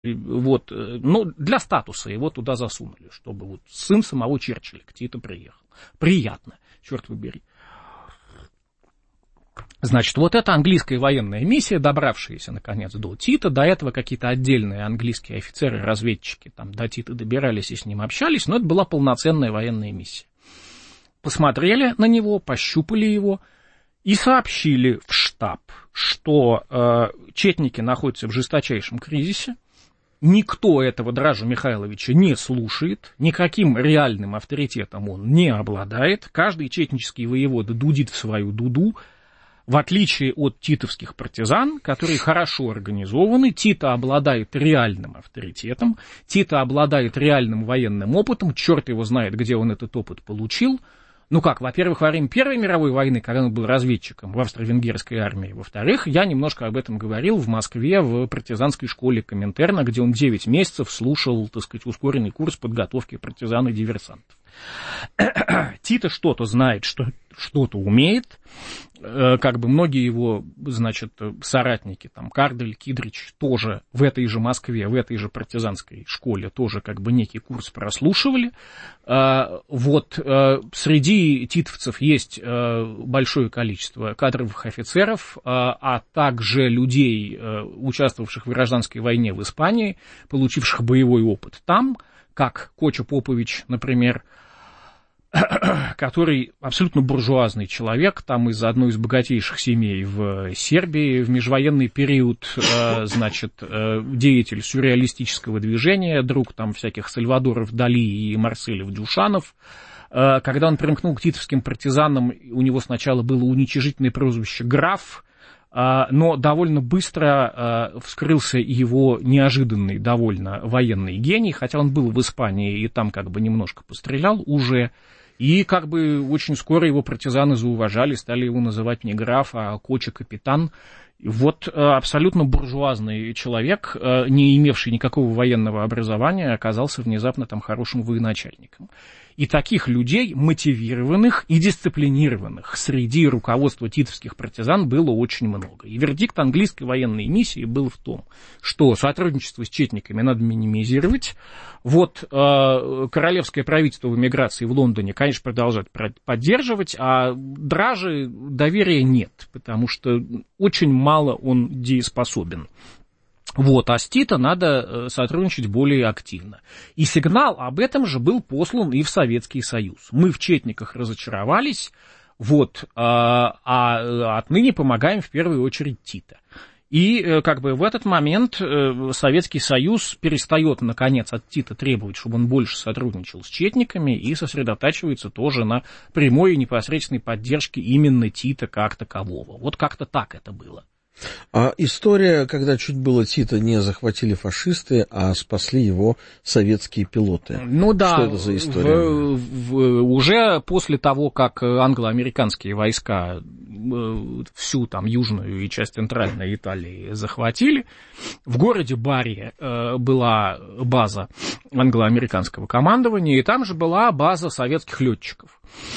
Вот, ну, для статуса его туда засунули, чтобы вот сын самого Черчилля к Тито приехал. Приятно, черт побери. Значит, вот эта английская военная миссия, добравшаяся, наконец, до Тита, до этого какие-то отдельные английские офицеры, разведчики там до Тита добирались и с ним общались, но это была полноценная военная миссия. Посмотрели на него, пощупали его и сообщили в штаб, что четники находятся в жесточайшем кризисе. Никто этого Дража Михайловича не слушает, никаким реальным авторитетом он не обладает, каждый четнический воевода дудит в свою дуду, в отличие от титовских партизан, которые хорошо организованы. Тито обладает реальным авторитетом, Тито обладает реальным военным опытом, черт его знает, где он этот опыт получил. Ну как, во-первых, во время Первой мировой войны, когда он был разведчиком в австро-венгерской армии, во-вторых, я немножко об этом говорил в Москве в партизанской школе Коминтерна, где он 9 месяцев слушал, так сказать, ускоренный курс подготовки партизан и диверсантов. Тито что-то знает, что-то умеет, как бы многие его, значит, соратники, там, Кардель, Кидрич, тоже в этой же Москве, в этой же партизанской школе тоже как бы некий курс прослушивали. Вот среди титовцев есть большое количество кадровых офицеров, а также людей, участвовавших в гражданской войне в Испании, получивших боевой опыт там, как Кочо Попович, например, который абсолютно буржуазный человек, там из одной из богатейших семей в Сербии, в межвоенный период, значит, деятель сюрреалистического движения, друг там всяких Сальвадоров Дали и Марселев Дюшанов. Когда он примкнул к титовским партизанам, у него сначала было уничижительное прозвище «Граф», но довольно быстро вскрылся его неожиданный довольно военный гений, хотя он был в Испании и там как бы немножко пострелял уже, и как бы очень скоро его партизаны зауважали, стали его называть не граф, а Кочо-капитан. Вот абсолютно буржуазный человек, не имевший никакого военного образования, оказался внезапно там хорошим военачальником. И таких людей, мотивированных и дисциплинированных, среди руководства титовских партизан было очень много. И вердикт английской военной миссии был в том, что сотрудничество с четниками надо минимизировать. Вот королевское правительство в эмиграции в Лондоне, конечно, продолжает поддерживать, а Драже доверия нет, потому что очень мало он дееспособен. Вот, а с Тито надо сотрудничать более активно. И сигнал об этом же был послан и в Советский Союз. Мы в четниках разочаровались, вот, а отныне помогаем в первую очередь Тито. И как бы в этот момент Советский Союз перестает, наконец, от Тита требовать, чтобы он больше сотрудничал с четниками и сосредотачивается тоже на прямой и непосредственной поддержке именно Тита как такового. Вот как-то так это было. А история, когда чуть было Тита не захватили фашисты, а спасли его советские пилоты. Ну да, что это за история? Уже после того, как англо-американские войска всю там южную и часть центральной Италии захватили, в городе Бари была база англо-американского командования, и там же была база советских летчиков,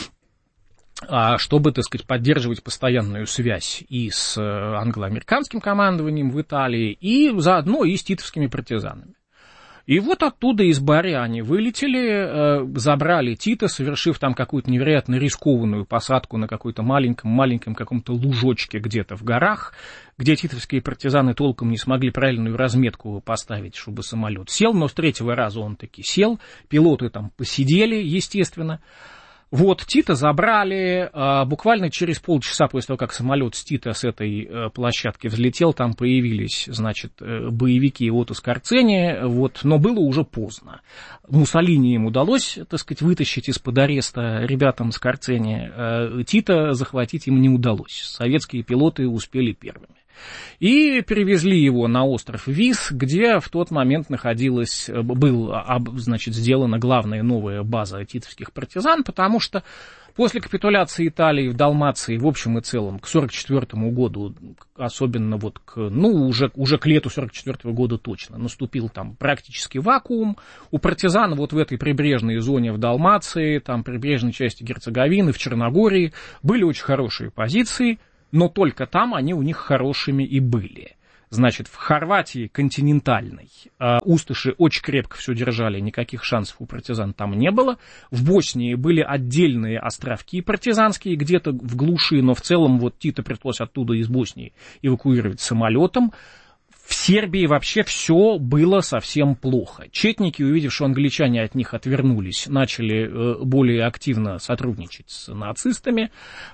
чтобы, так сказать, поддерживать постоянную связь и с англо-американским командованием в Италии, и заодно и с титовскими партизанами. И вот оттуда из Бари они вылетели, забрали Тита, совершив там какую-то невероятно рискованную посадку на какой-то маленьком каком-то лужочке где-то в горах, где титовские партизаны толком не смогли правильную разметку поставить, чтобы самолет сел, но с третьего раза он таки сел, пилоты там посидели, естественно. Вот, Тита забрали, буквально через полчаса после того, как самолет с Тита с этой площадки взлетел, там появились, значит, боевики Ото Скорцени, вот, но было уже поздно. Муссолини им удалось, так сказать, вытащить из-под ареста ребятам Скорцени, Тита захватить им не удалось, советские пилоты успели первыми. И перевезли его на остров Вис, где в тот момент была, значит, сделана главная новая база титовских партизан, потому что после капитуляции Италии в Далмации, в общем и целом, к 1944 году, особенно вот уже к лету 1944 года точно, наступил там практически вакуум. У партизан вот в этой прибрежной зоне в Далмации, там прибрежной части Герцеговины, в Черногории были очень хорошие позиции, но только там они у них хорошими и были. Значит, в Хорватии континентальной усташи очень крепко все держали, никаких шансов у партизан там не было. В Боснии были отдельные островки партизанские, где-то в глуши, но в целом вот Тито пришлось оттуда из Боснии эвакуировать самолетом. В Сербии вообще все было совсем плохо. Четники, увидев, что англичане от них отвернулись, начали более активно сотрудничать с нацистами.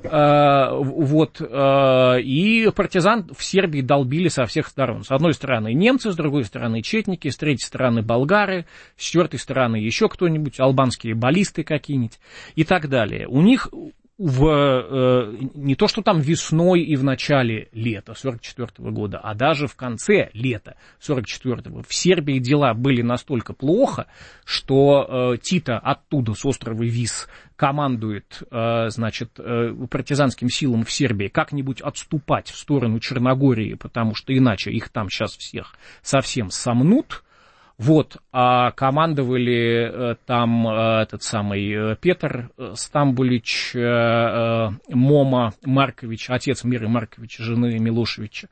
И партизан в Сербии долбили со всех сторон. С одной стороны немцы, с другой стороны четники, с третьей стороны болгары, с четвертой стороны еще кто-нибудь, албанские баллисты какие-нибудь и так далее. У них... не то, что там весной и в начале лета 1944 года, а даже в конце лета 1944 в Сербии дела были настолько плохо, что Тито оттуда, с острова Вис, командует, партизанским силам в Сербии как-нибудь отступать в сторону Черногории, потому что иначе их там сейчас всех совсем сомнут. А командовали там этот самый Петр Стамбулич, Мома Маркович, отец Миры Маркович, жены Милошевича,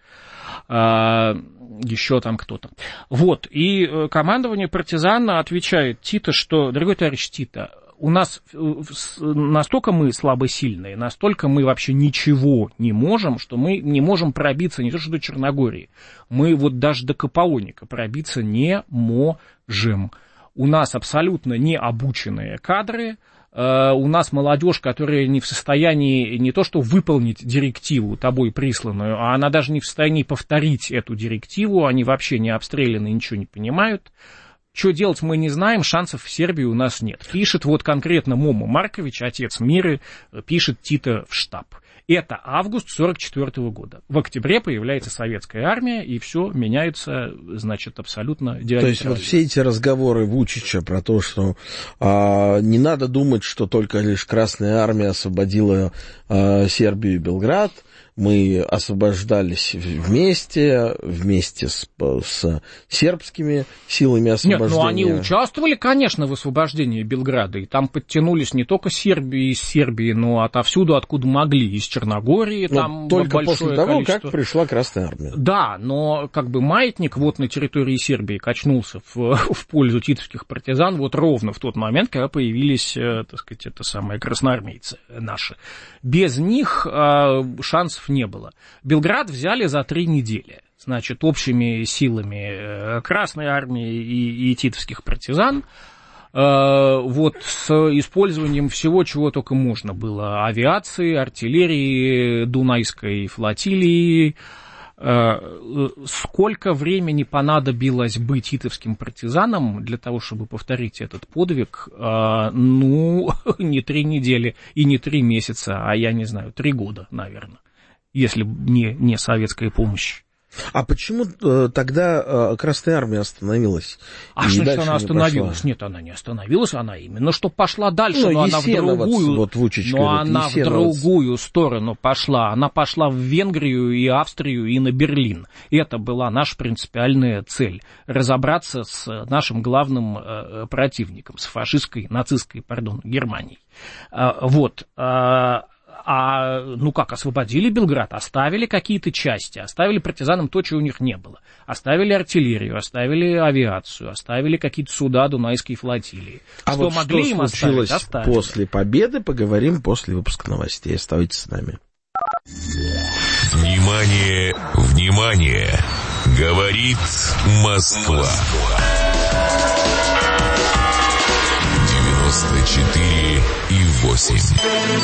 еще там кто-то. И командование партизан отвечает Тито, что, дорогой товарищ Тито, у нас настолько мы слабосильные, настолько мы вообще ничего не можем, что мы не можем пробиться не то что до Черногории, мы даже до Копаоника пробиться не можем. У нас абсолютно необученные кадры, у нас молодежь, которая не в состоянии не то что выполнить директиву тобой присланную, а она даже не в состоянии повторить эту директиву, они вообще не обстреляны, ничего не понимают. Что делать, мы не знаем, шансов в Сербии у нас нет. Пишет конкретно Мома Маркович, отец Миры, пишет Тито в штаб. Это август 1944 года. В октябре появляется советская армия, и все меняется, абсолютно диаметрально. То есть все эти разговоры Вучича про то, что не надо думать, что только лишь Красная армия освободила Сербию и Белград, мы освобождались вместе с сербскими силами освобождения. Нет, они участвовали, конечно, в освобождении Белграда, и там подтянулись не только из Сербии, но отовсюду, откуда могли, из Черногории. Там только после того, количество... как пришла Красная армия. Да, но маятник на территории Сербии качнулся в пользу титовских партизан ровно в тот момент, когда появились, красноармейцы наши. Без них шансов не было. Белград взяли за 3 недели. Общими силами Красной армии и титовских партизан, с использованием всего, чего только можно было. Авиации, артиллерии, Дунайской флотилии. Сколько времени понадобилось бы титовским партизанам для того, чтобы повторить этот подвиг? Не 3 недели и не 3 месяца, а, 3 года, наверное, если не советская помощь. А почему тогда Красная армия остановилась? А что она остановилась? Нет, она не остановилась, она именно что пошла дальше, но она в другую сторону пошла. Она пошла в Венгрию и Австрию и на Берлин. И это была наша принципиальная цель. Разобраться с нашим главным противником, с нацистской Германией. Освободили Белград, оставили какие-то части, оставили партизанам то, чего у них не было. Оставили артиллерию, оставили авиацию, оставили какие-то суда Дунайской флотилии. Что могли им оставить, оставили. После победы поговорим после выпуска новостей. Оставайтесь с нами. Внимание, внимание! Говорит Москва. 94,8.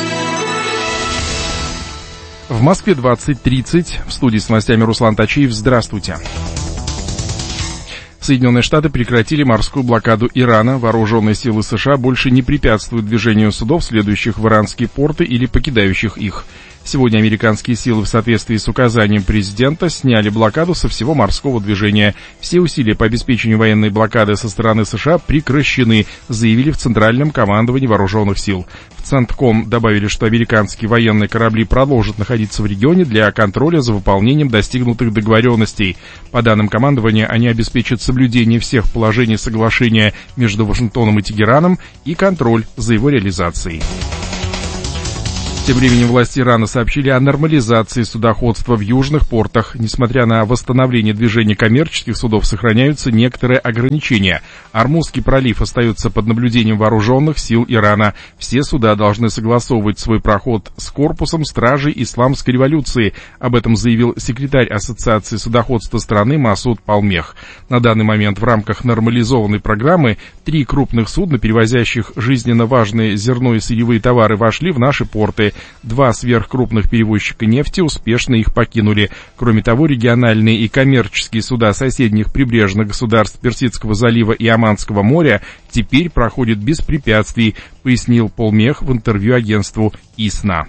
В Москве 20:30. В студии с новостями Руслан Тачиев. Здравствуйте. Соединенные Штаты прекратили морскую блокаду Ирана. Вооруженные силы США больше не препятствуют движению судов, следующих в иранские порты или покидающих их. Сегодня американские силы в соответствии с указанием президента сняли блокаду со всего морского движения. Все усилия по обеспечению военной блокады со стороны США прекращены, заявили в Центральном командовании вооруженных сил. В Центком добавили, что американские военные корабли продолжат находиться в регионе для контроля за выполнением достигнутых договоренностей. По данным командования, они обеспечат соблюдение всех положений соглашения между Вашингтоном и Тегераном и контроль за его реализацией. Тем временем власти Ирана сообщили о нормализации судоходства в южных портах. Несмотря на восстановление движения коммерческих судов, сохраняются некоторые ограничения. Ормузский пролив остается под наблюдением вооруженных сил Ирана. Все суда должны согласовывать свой проход с корпусом стражей исламской революции. Об этом заявил секретарь Ассоциации судоходства страны Масуд Палмех. На данный момент в рамках нормализованной программы 3 крупных судна, перевозящих жизненно важные зерно и сырьевые товары, вошли в наши порты. 2 сверхкрупных перевозчика нефти успешно их покинули. Кроме того, региональные и коммерческие суда соседних прибрежных государств Персидского залива и Оманского моря теперь проходят без препятствий, пояснил Палмех в интервью агентству ИСНА.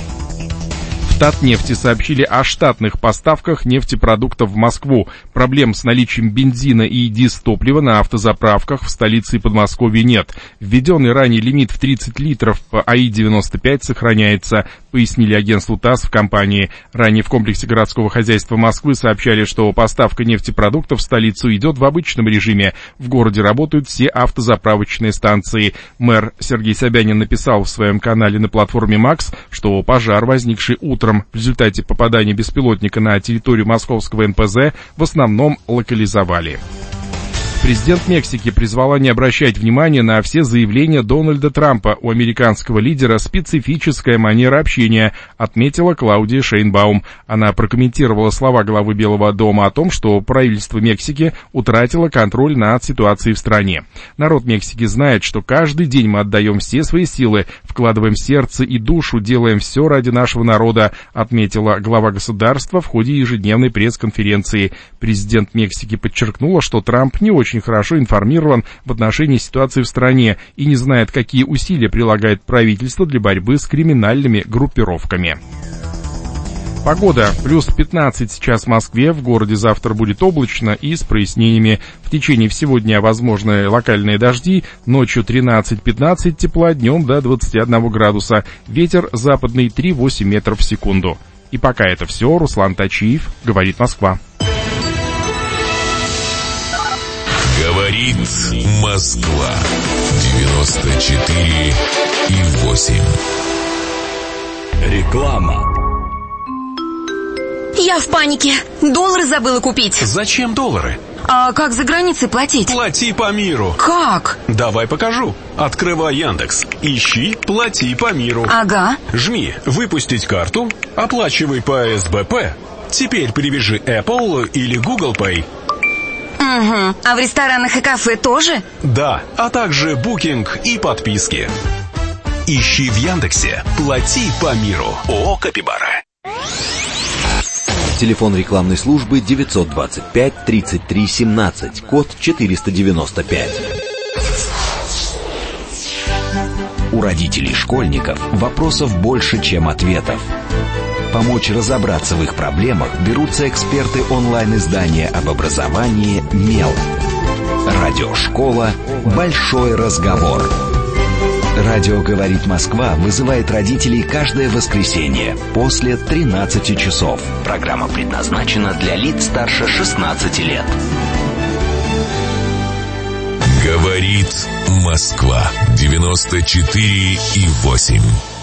В Татнефти сообщили о штатных поставках нефтепродуктов в Москву. Проблем с наличием бензина и дизтоплива на автозаправках в столице и Подмосковье нет. Введенный ранее лимит в 30 литров по АИ-95 сохраняется, пояснили агентству ТАСС в компании. Ранее в комплексе городского хозяйства Москвы сообщали, что поставка нефтепродуктов в столицу идет в обычном режиме. В городе работают все автозаправочные станции. Мэр Сергей Собянин написал в своем канале на платформе МАКС, что пожар, возникший утром в результате попадания беспилотника на территорию московского НПЗ, в основном локализовали. Президент Мексики призвала не обращать внимания на все заявления Дональда Трампа. У американского лидера специфическая манера общения, отметила Клаудия Шейнбаум. Она прокомментировала слова главы Белого дома о том, что правительство Мексики утратило контроль над ситуацией в стране. Народ Мексики знает, что каждый день мы отдаем все свои силы, вкладываем сердце и душу, делаем все ради нашего народа, отметила глава государства в ходе ежедневной пресс-конференции. Президент Мексики подчеркнула, что Трамп не очень хорошо информирован в отношении ситуации в стране и не знает, какие усилия прилагает правительство для борьбы с криминальными группировками. Погода. Плюс 15 сейчас в Москве, в городе завтра будет облачно и с прояснениями. В течение всего дня возможны локальные дожди, ночью 13-15 тепла, днем до 21 градуса. Ветер западный 3,8 метров в секунду. И пока это все, Руслан Тачиев, говорит Москва. Говорит Москва. 94,8. Реклама. Я в панике. Доллары забыла купить. Зачем доллары? А как за границей платить? Плати по миру. Как? Давай покажу. Открывай Яндекс. Ищи «Плати по миру». Ага. Жми «Выпустить карту». Оплачивай по СБП. Теперь привяжи Apple или Google Pay. Угу. А в ресторанах и кафе тоже? Да, а также букинг и подписки. Ищи в Яндексе «Плати по миру». ООО «Капибара». Телефон рекламной службы 925-33-17, код 495. У родителей школьников вопросов больше, чем ответов. Помочь разобраться в их проблемах берутся эксперты онлайн-издания об образовании «Мел». Радиошкола «Большой разговор». Радио «Говорит Москва» вызывает родителей каждое воскресенье после 13 часов. Программа предназначена для лиц старше 16 лет. Говорит Москва. 94,8.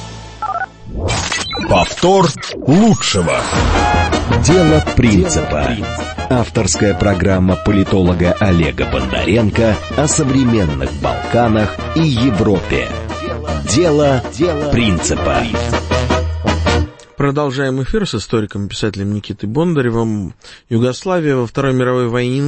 Повтор лучшего. Дело принципа. Авторская программа политолога Олега Бондаренко о современных Балканах и Европе. Дело принципа. Продолжаем эфир с историком и писателем Никитой Бондаревым. Югославия во Второй мировой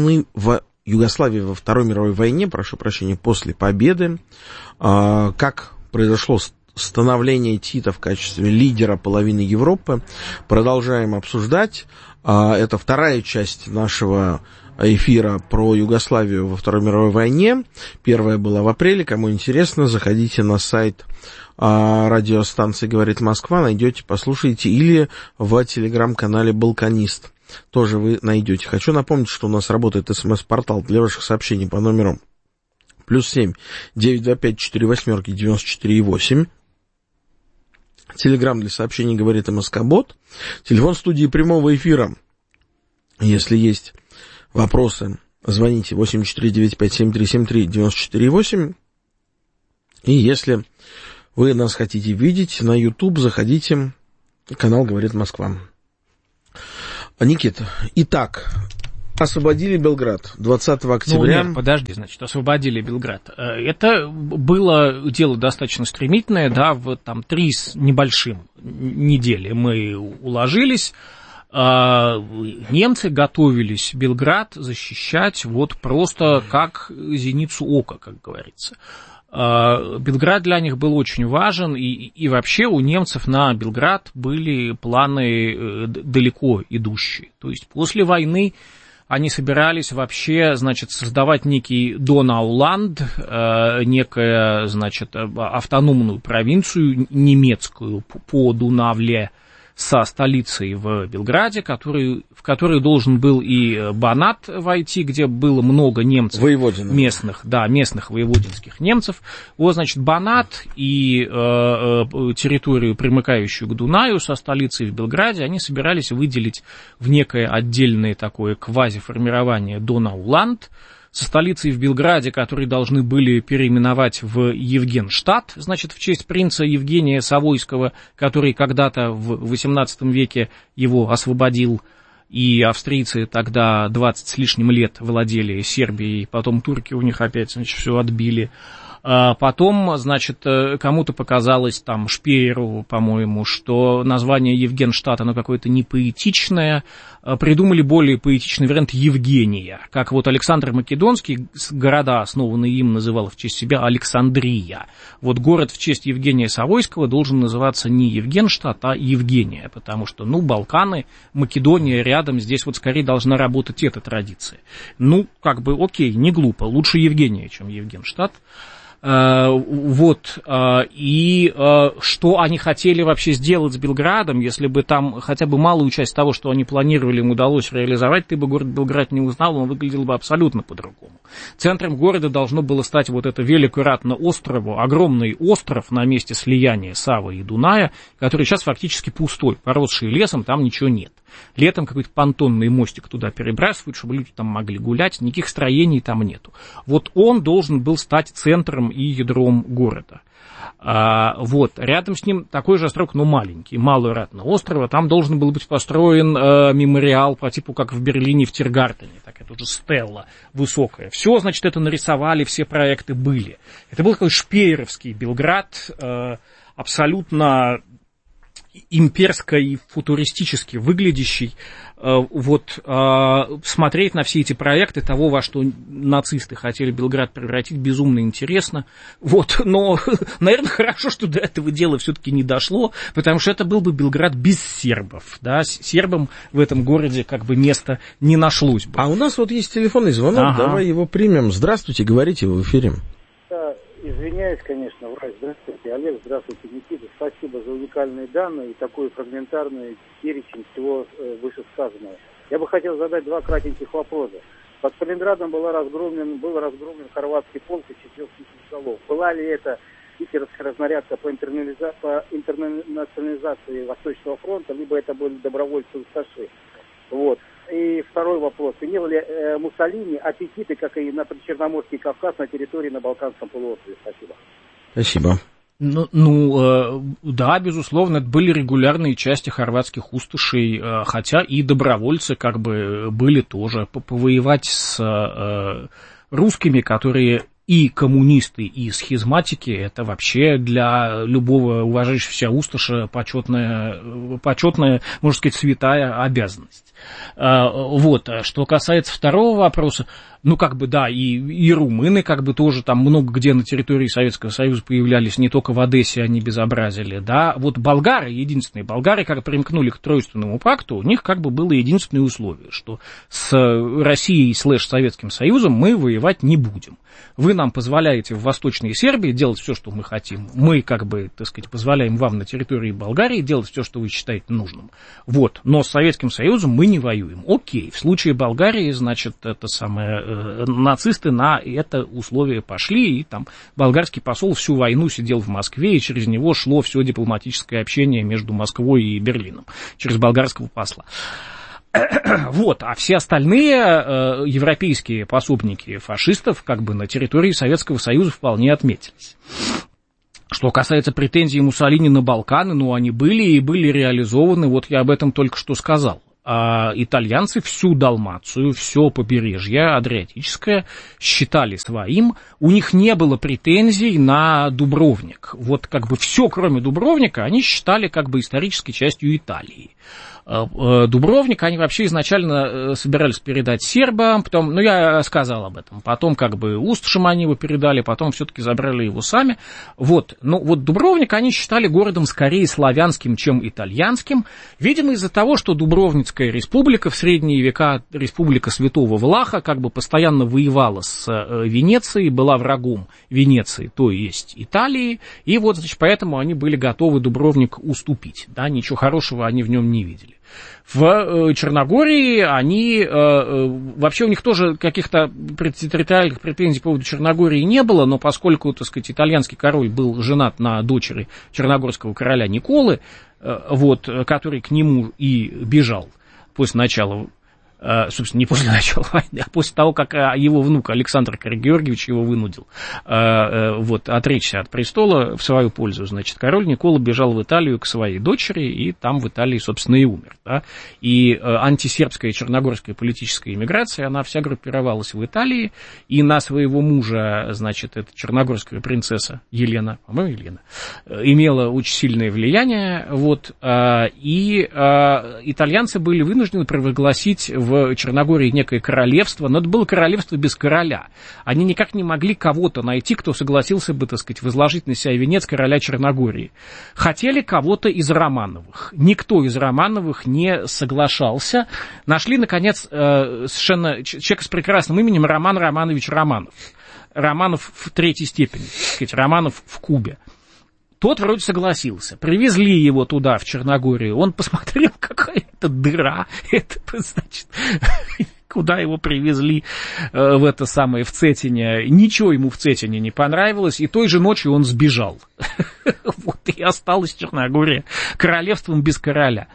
войне, прошу прощения, после победы. Как произошло становление Тита в качестве лидера половины Европы, продолжаем обсуждать. Это вторая часть нашего эфира про Югославию во Второй мировой войне. Первая была в апреле. Кому интересно, заходите на сайт радиостанции «Говорит Москва», найдете, послушайте, или в телеграм-канале «Балканист». Тоже вы найдете. Хочу напомнить, что у нас работает СМС-портал для ваших сообщений по номеру +7 925 48 94,8. Телеграм для сообщений «Говорит МСК-бот». Телефон студии прямого эфира. Если есть вопросы, звоните 8495-7373-94,8. И если вы нас хотите видеть, на YouTube заходите, канал «Говорит Москва». Никита, итак, освободили Белград 20 октября. Ну, нет, подожди, значит, освободили Белград. Это было дело достаточно стремительное, да, в там 3 с небольшим недели мы уложились. Немцы готовились Белград защищать вот просто как зеницу ока, как говорится. Белград для них был очень важен, и вообще у немцев на Белград были планы далеко идущие. То есть после войны они собирались вообще, значит, создавать некий Донауланд, некую, значит, автономную провинцию немецкую по Дунавле, со столицей в Белграде, в которую должен был и Банат войти, где было много немцев, местных воеводинских немцев. Вот, значит, Банат и территорию, примыкающую к Дунаю, со столицей в Белграде, они собирались выделить в некое отдельное такое квазиформирование Донауланд, со столицей в Белграде, которые должны были переименовать в Евгенштадт, значит, в честь принца Евгения Савойского, который когда-то в XVIII веке его освободил, и австрийцы тогда 20 с лишним лет владели Сербией, потом турки у них опять, значит, все отбили. Потом, значит, кому-то показалось, там, Шпееру, по-моему, что название Евгенштадт, оно какое-то непоэтичное. Придумали более поэтичный вариант Евгения. Как вот Александр Македонский, города, основанные им, называл в честь себя Александрия. Вот город в честь Евгения Савойского должен называться не Евгенштадт, а Евгения, потому что, ну, Балканы, Македония рядом, здесь вот скорее должна работать эта традиция. Ну, как бы, окей, не глупо, лучше Евгения, чем Евгенштадт. Вот, и что они хотели вообще сделать с Белградом, если бы там хотя бы малую часть того, что они планировали, им удалось реализовать, ты бы город Белград не узнал, он выглядел бы абсолютно по-другому. Центром города должно было стать вот это великое острово, огромный остров на месте слияния Савы и Дуная, который сейчас фактически пустой, поросший лесом, там ничего нет. Летом какой-то понтонный мостик туда перебрасывают, чтобы люди там могли гулять, никаких строений там нету. Вот он должен был стать центром и ядром города. Вот, рядом с ним такой же остров, но маленький, малый Ратный остров, там должен был быть построен мемориал по типу, как в Берлине в Тиргартене, такая тоже стелла высокая. Все, значит, это нарисовали, все проекты были. Это был такой шпееровский Белград, абсолютно имперско и футуристически выглядящий. Вот, смотреть на все эти проекты того, во что нацисты хотели Белград превратить, безумно интересно. Вот, но, наверное, хорошо, что до этого дела все-таки не дошло, потому что это был бы Белград без сербов, да, сербам в этом городе как бы места не нашлось бы. А у нас вот есть телефонный звонок, давай его примем. Здравствуйте, говорите, вы в эфире. Извиняюсь, конечно, врач. Здравствуйте, Олег. Здравствуйте, Никита. Спасибо за уникальные данные и такой фрагментарный перечень всего вышесказанного. Я бы хотел задать 2 кратеньких вопроса. Под Сталинградом был разгромлен хорватский полк из 4 000 голов. Была ли это гитлеровская разнарядка по интернационализации Восточного фронта, либо это были добровольцы-усташи? Вот. И второй вопрос. Имел ли Муссолини аппетиты, как и на Причерноморский Кавказ, на территории на Балканском полуострове? Спасибо. Спасибо. Да, безусловно, это были регулярные части хорватских усташей, хотя и добровольцы как бы были тоже. Повоевать с русскими, которые и коммунисты, и схизматики, это вообще для любого уважающегося усташа почетная, можно сказать, святая обязанность. Вот, что касается второго вопроса, ну, как бы, да, и румыны, как бы, тоже там много где на территории Советского Союза появлялись, не только в Одессе они безобразили, да, вот болгары, как примкнули к Тройственному пакту, у них, как бы, было единственное условие, что с Россией / Советским Союзом мы воевать не будем. Вы нам позволяете в Восточной Сербии делать все, что мы хотим, мы, как бы, так сказать, позволяем вам на территории Болгарии делать все, что вы считаете нужным, вот, но с Советским Союзом мы не воюем. Окей, в случае Болгарии, значит, это самое, нацисты на это условие пошли, и там болгарский посол всю войну сидел в Москве, и через него шло все дипломатическое общение между Москвой и Берлином, через болгарского посла. Вот, а все остальные европейские пособники фашистов как бы на территории Советского Союза вполне отметились. Что касается претензий Муссолини на Балканы, ну, они были и были реализованы, вот я об этом только что сказал. А итальянцы всю Далмацию, все побережье Адриатическое считали своим, у них не было претензий на Дубровник. Вот как бы все, кроме Дубровника, они считали как бы исторической частью Италии. Дубровник они вообще изначально собирались передать сербам, потом, ну, я сказал об этом, потом как бы Уст-Шим они его передали, потом все-таки забрали его сами. Вот, ну, вот Дубровник они считали городом скорее славянским, чем итальянским, видимо, из-за того, что Дубровницкая республика в средние века, республика Святого Влаха, как бы постоянно воевала с Венецией, была врагом Венеции, то есть Италии, и вот, значит, поэтому они были готовы Дубровник уступить, да, ничего хорошего они в нем не видели. В Черногории они, вообще у них тоже каких-то территориальных претензий по поводу Черногории не было, но поскольку, так сказать, итальянский король был женат на дочери черногорского короля Николы, вот, который к нему и бежал после начала, собственно, не после начала войны, а после того, как его внук Александр Георгиевич его вынудил вот, отречься от престола в свою пользу. Значит, король Никола бежал в Италию к своей дочери, и там в Италии, собственно, и умер. Да? И антисербская черногорская политическая эмиграция, она вся группировалась в Италии, и на своего мужа, значит, эта черногорская принцесса Елена, по-моему, Елена, имела очень сильное влияние, вот, и итальянцы были вынуждены провозгласить в Черногории некое королевство, но это было королевство без короля. Они никак не могли кого-то найти, кто согласился бы, так сказать, возложить на себя венец короля Черногории. Хотели кого-то из Романовых. Никто из Романовых не соглашался. Нашли, наконец, совершенно человека с прекрасным именем Роман Романович Романов. Романов в третьей степени, так сказать, Романов в Кубе. Тот вроде согласился. Привезли его туда, в Черногорию. Он посмотрел, какая это дыра. Это, значит, куда его привезли в это самое, в Цетине. Ничего ему в Цетине не понравилось. И той же ночью он сбежал. Вот, и осталась Черногория королевством без короля.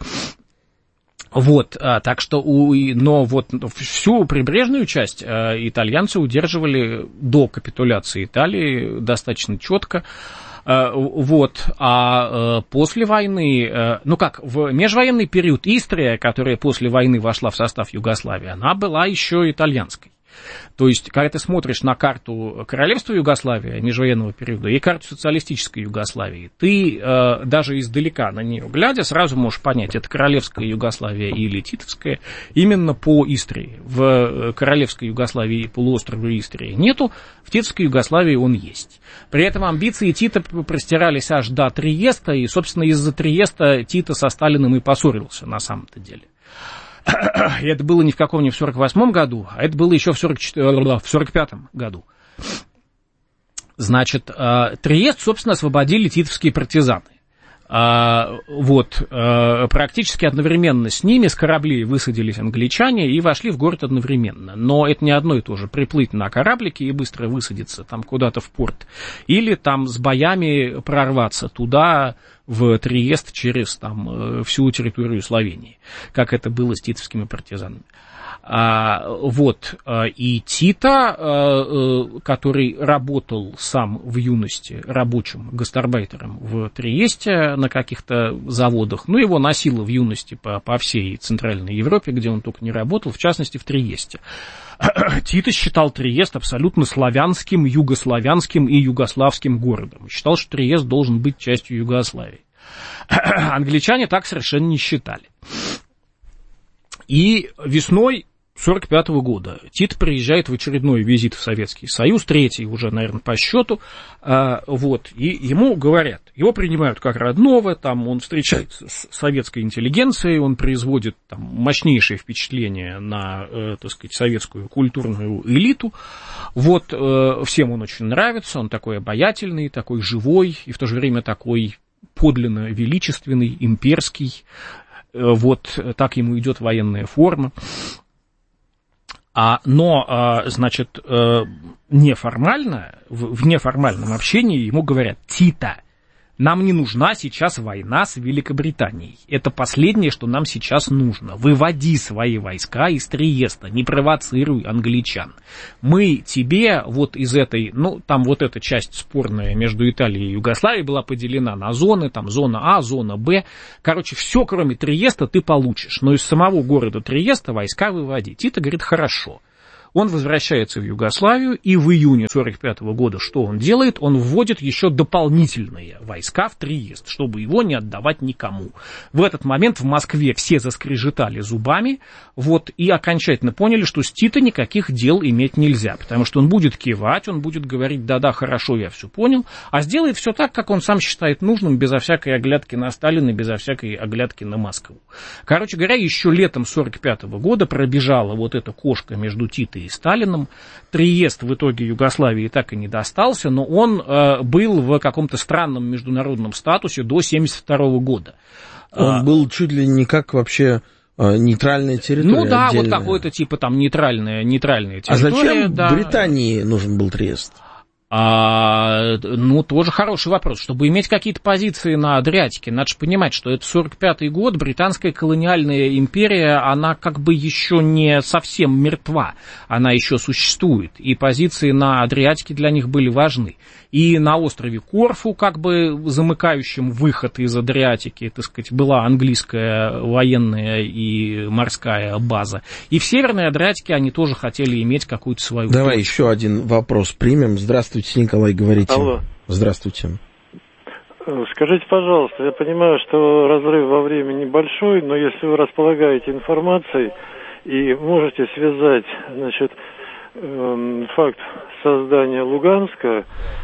Вот, так что, но вот всю прибрежную часть итальянцы удерживали до капитуляции Италии достаточно четко. Вот, а после войны, ну как, в межвоенный период Истрия, которая после войны вошла в состав Югославии, она была еще итальянской. То есть, когда ты смотришь на карту королевства Югославии межвоенного периода и карту социалистической Югославии, ты даже издалека на нее глядя сразу можешь понять, это королевская Югославия или титовская, именно по Истрии. В королевской Югославии полуострова Истрии нету, в титовской Югославии он есть. При этом амбиции Тита простирались аж до Триеста, и, собственно, из-за Триеста Тита со Сталиным и поссорился на самом-то деле. И это было не в каком не в 48-м году, а это было еще в 45-м году. Значит, Триест, собственно, освободили титовские партизаны. Вот, практически одновременно с ними с кораблей высадились англичане и вошли в город одновременно. Но это не одно и то же, приплыть на кораблике и быстро высадиться там куда-то в порт, или там с боями прорваться туда, в Триест, через там всю территорию Словении, как это было с титовскими партизанами. Вот, и Тита, который работал сам в юности рабочим гастарбайтером в Триесте на каких-то заводах, ну, его носило в юности по всей Центральной Европе, где он только не работал, в частности, в Триесте. Тита считал Триест абсолютно славянским, югославянским и югославским городом. Считал, что Триест должен быть частью Югославии. Англичане так совершенно не считали. И весной 1945 года Тит приезжает в очередной визит в Советский Союз, третий уже, наверное, по счету, вот, и ему говорят, его принимают как родного, там он встречается с советской интеллигенцией, он производит там мощнейшее впечатление на, так сказать, советскую культурную элиту, вот, всем он очень нравится, он такой обаятельный, такой живой, и в то же время такой подлинно величественный, имперский, вот, так ему идет военная форма. Но, значит, неформально, в неформальном общении ему говорят: Тита, Нам не нужна сейчас война с Великобританией. Это последнее, что нам сейчас нужно. Выводи свои войска из Триеста, не провоцируй англичан. Мы тебе вот из этой, ну, там вот эта часть спорная между Италией и Югославией была поделена на зоны, там зона А, зона Б. Короче, все, кроме Триеста, ты получишь. Но из самого города Триеста войска выводи. Тито говорит, хорошо. Он возвращается в Югославию, и в июне 1945 года что он делает? Он вводит еще дополнительные войска в Триест, чтобы его не отдавать никому. В этот момент в Москве все заскрежетали зубами, вот, и окончательно поняли, что с Тито никаких дел иметь нельзя, потому что он будет кивать, он будет говорить, да-да, хорошо, я все понял, а сделает все так, как он сам считает нужным, безо всякой оглядки на Сталина, безо всякой оглядки на Москву. Короче говоря, еще летом 1945 года пробежала вот эта кошка между Тито и Сталином. Триест в итоге Югославии так и не достался, но он был в каком-то странном международном статусе до 1972 года. Он был чуть ли не как вообще нейтральная территория. Ну да, отдельная. вот какой-то типа там нейтральная территория. А зачем да. Британии нужен был Триест? Ну, тоже хороший вопрос. Чтобы иметь какие-то позиции на Адриатике, надо же понимать, что это 1945 год, британская колониальная империя, она как бы еще не совсем мертва, она еще существует, и позиции на Адриатике для них были важны. И на острове Корфу, как бы замыкающим выход из Адриатики, так сказать, была английская военная и морская база. И в Северной Адриатике они тоже хотели иметь какую-то свою Давай точку. еще один вопрос примем. Здравствуйте, Николай, говорите. Алло. Здравствуйте. Скажите, пожалуйста, я понимаю, что разрыв во времени небольшой, но если вы располагаете информацией и можете связать, значит, факт создания Луганска